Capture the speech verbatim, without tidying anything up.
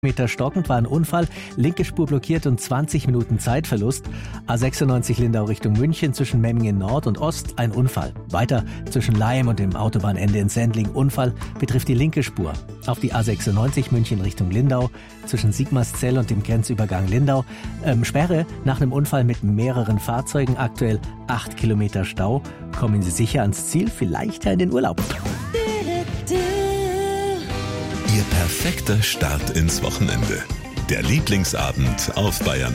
Meter stockend war ein Unfall, linke Spur blockiert und zwanzig Minuten Zeitverlust. A sechsundneunzig Lindau Richtung München zwischen Memmingen Nord und Ost ein Unfall. Weiter zwischen Laim und dem Autobahnende in Sendling Unfall betrifft die linke Spur. Auf die A sechsundneunzig München Richtung Lindau zwischen Sigmarszell und dem Grenzübergang Lindau. Ähm, Sperre nach einem Unfall mit mehreren Fahrzeugen, aktuell acht Kilometer Stau. Kommen Sie sicher ans Ziel, vielleicht ja in den Urlaub. Ihr perfekter Start ins Wochenende. Der Lieblingsabend auf Bayern